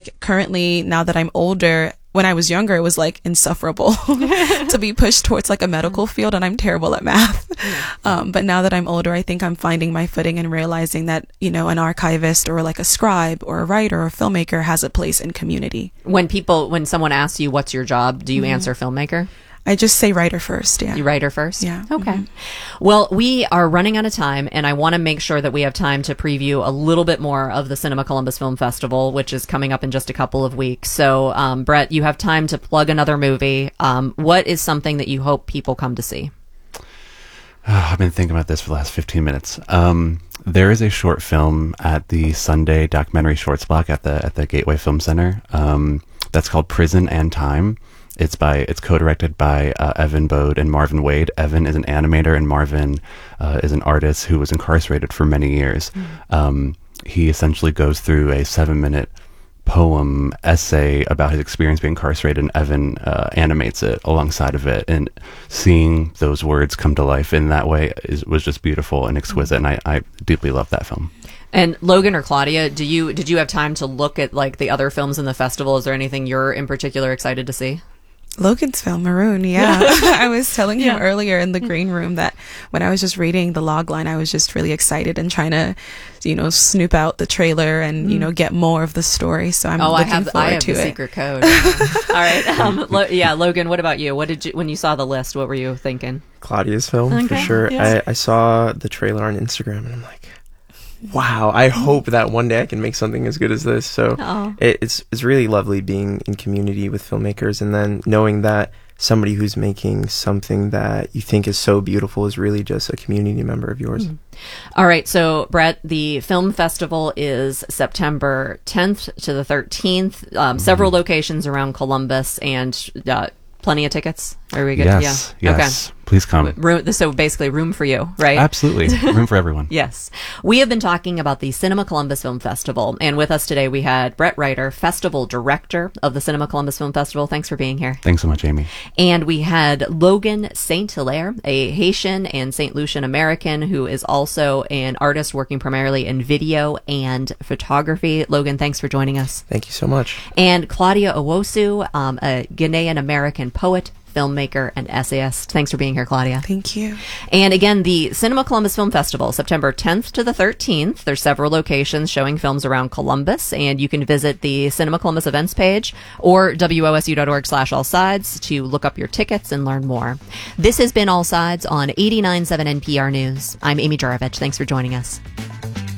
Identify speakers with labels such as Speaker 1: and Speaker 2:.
Speaker 1: like currently, now that I'm older, when I was younger, it was like insufferable to be pushed towards like a medical field, and I'm terrible at math. But now that I'm older, I think I'm finding my footing and realizing that, you know, an archivist or like a scribe or a writer or a filmmaker has a place in community.
Speaker 2: When someone asks you, what's your job? Do you answer filmmaker?
Speaker 1: I just say writer first. Yeah.
Speaker 2: You writer first?
Speaker 1: Yeah.
Speaker 2: Okay. Well, we are running out of time, and I want to make sure that we have time to preview a little bit more of the Cinema Columbus Film Festival, which is coming up in just a couple of weeks. So, Brett, you have time to plug another movie. What is something that you hope people come to see?
Speaker 3: I've been thinking about this for the last 15 minutes. There is a short film at the Sunday Documentary Shorts Block at the Gateway Film Center. That's called Prison and Time. It's co-directed by Evan Bode and Marvin Wade. Evan is an animator, and Marvin is an artist who was incarcerated for many years. He essentially goes through a 7-minute poem essay about his experience being incarcerated, and Evan animates it alongside of it. And seeing those words come to life in that way was just beautiful and exquisite, and I deeply love that film.
Speaker 2: And Logan or Claudia, did you have time to look at like the other films in the festival? Is there anything you're in particular excited to see?
Speaker 1: Logan's film, Maroon, yeah. I was telling him earlier in the green room that when I was just reading the log line, I was just really excited and trying to, you know, snoop out the trailer and, you know, get more of the story. So I'm looking forward to it.
Speaker 2: I have the secret code. All right. Logan, what about you? When you saw the list, what were you thinking?
Speaker 4: Claudia's film, for sure. Yes. I saw the trailer on Instagram, and I'm like, wow, I hope that one day I can make something as good as this. So it's really lovely being in community with filmmakers, and then knowing that somebody who's making something that you think is so beautiful is really just a community member of yours.
Speaker 2: All right, so Brett, the film festival is September 10th to the 13th. Several locations around Columbus, and plenty of tickets. Are we good?
Speaker 3: Yes. Okay. Please come.
Speaker 2: So basically room for you, right?
Speaker 3: Absolutely. Room for everyone.
Speaker 2: Yes. We have been talking about the Cinema Columbus Film Festival, and with us today we had Brett Reiter, Festival Director of the Cinema Columbus Film Festival. Thanks for being here.
Speaker 3: Thanks so much, Amy.
Speaker 2: And we had Logan St. Hilaire, a Haitian and St. Lucian American who is also an artist working primarily in video and photography. Logan, thanks for joining us.
Speaker 4: Thank you so much.
Speaker 2: And Claudia Owosu, a Ghanaian American poet, filmmaker, and essayist. Thanks for being here, Claudia.
Speaker 1: Thank you.
Speaker 2: And again, the Cinema Columbus Film Festival, September 10th to the 13th. There's several locations showing films around Columbus, and you can visit the Cinema Columbus events page or wosu.org/allsides to look up your tickets and learn more. This has been All Sides on 89.7 NPR News. I'm Amy Jarovich. Thanks for joining us.